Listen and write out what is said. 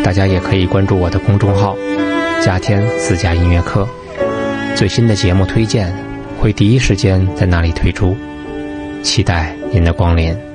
大家也可以关注我的公众号嘉天私家音乐课，最新的节目推荐会第一时间在那里推出，期待您的光临。